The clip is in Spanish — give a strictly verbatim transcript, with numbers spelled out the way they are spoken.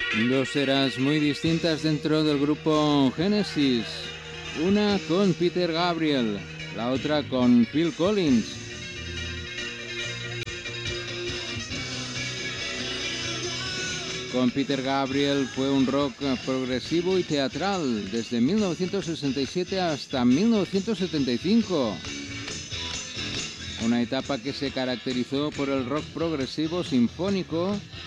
Dos eras muy distintas dentro del grupo Genesis, una con Peter Gabriel, la otra con Phil Collins. Con Peter Gabriel fue un rock progresivo y teatral desde mil novecientos sesenta y siete hasta mil novecientos setenta y cinco. Una etapa que se caracterizó por el rock progresivo sinfónico